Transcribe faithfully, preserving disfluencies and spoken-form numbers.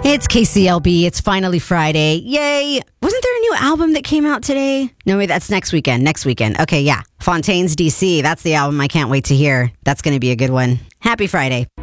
It's K C L B. It's finally Friday. Yay. Wasn't there a new album that came out today? No, wait, that's next weekend. Next weekend. Okay, yeah. Fontaine's D C. That's the album I can't wait to hear. That's going to be a good one. Happy Friday.